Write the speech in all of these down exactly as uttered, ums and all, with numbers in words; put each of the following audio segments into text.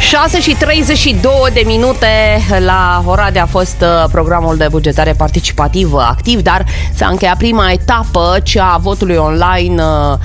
șase și treizeci și două de minute. La Oradea a fost programul de bugetare participativă activ, dar s-a încheiat prima etapă, cea a votului online,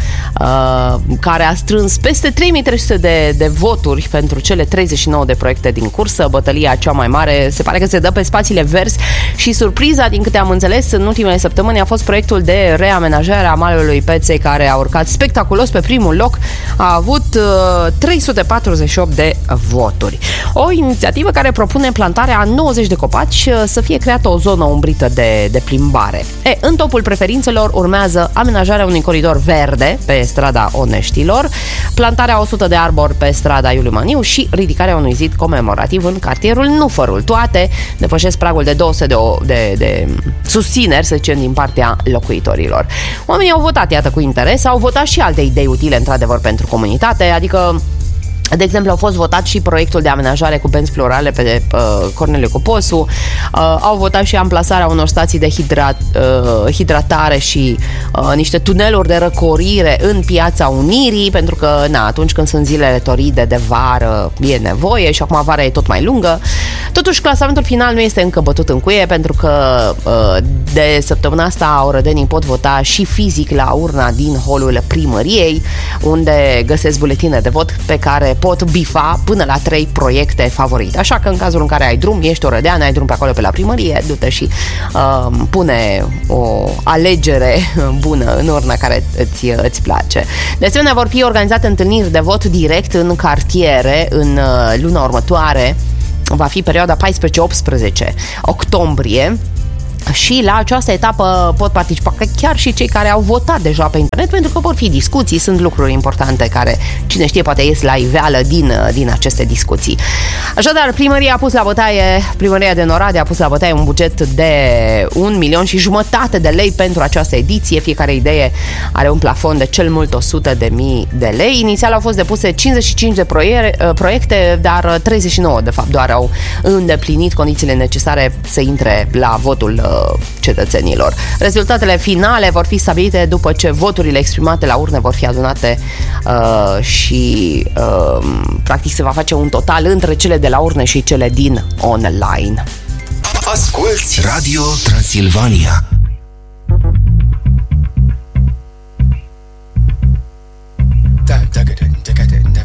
uh, care a strâns peste trei mii trei sute de, de voturi pentru cele treizeci și nouă de proiecte din cursă. Bătălia cea mai mare se pare că se dă pe spațiile verzi și surpriza, din câte am înțeles, în ultimele săptămâni a fost proiectul de reamenajare a malului Peței, care a urcat spectaculos pe primul loc. A avut uh, trei sute patruzeci și opt de voturi. O inițiativă care propune plantarea a nouăzeci de copaci, să fie creată o zonă umbrită de, de plimbare. E, în topul preferințelor urmează amenajarea unui coridor verde pe strada Oneștilor, plantarea o sută de arbori pe strada Iuliu Maniu și ridicarea unui zid comemorativ în cartierul Nufărul. Toate depășesc pragul de două sute de, de, de susțineri, să zicem, din partea locuitorilor. Oamenii au votat, iată, cu interes, au votat și alte idei utile, într-adevăr, pentru comunitate, adică de exemplu, au fost votat și proiectul de amenajare cu benzi florale pe uh, Corneliu Coposu, uh, au votat și amplasarea unor stații de hidrat, uh, hidratare și uh, niște tuneluri de răcorire în Piața Unirii, pentru că, na, atunci când sunt zilele toride de vară, e nevoie și acum vara e tot mai lungă. Totuși, clasamentul final nu este încă bătut în cuie, pentru că uh, de săptămâna asta orădenii pot vota și fizic la urna din holul primăriei, unde găsesc buletine de vot pe care pot bifa până la trei proiecte favorite. Așa că în cazul în care ai drum, ești orădean, ai drum pe acolo pe la primărie, du-te și uh, pune o alegere bună în urna care îți, îți place. De asemenea, vor fi organizate întâlniri de vot direct în cartiere în uh, luna următoare. Va fi perioada paisprezece optsprezece octombrie. Și la această etapă pot participa chiar și cei care au votat deja pe internet, pentru că vor fi discuții, sunt lucruri importante care, cine știe, poate ies la iveală din, din aceste discuții. Așadar, primăria a pus la bătaie, primăria de Oradea a pus la bătaie un buget de un milion și jumătate de lei pentru această ediție. Fiecare idee are un plafon de cel mult o sută de mii de lei. Inițial au fost depuse cincizeci și cinci de proiecte, dar treizeci și nouă de fapt doar au îndeplinit condițiile necesare să intre la votul cetățenilor. Rezultatele finale vor fi stabilite după ce voturile exprimate la urne vor fi adunate uh, și uh, practic se va face un total între cele de la urne și cele din online. Asculți Radio Transilvania.